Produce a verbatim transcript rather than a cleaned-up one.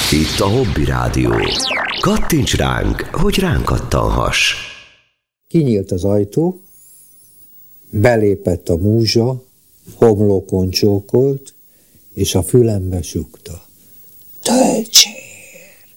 Itt a Hobby Rádió. Kattints ránk, hogy ránk kattanhass. Kinyílt az ajtó, belépett a múzsa, homlokon csókolt, és a fülembe sukta. Töltsék!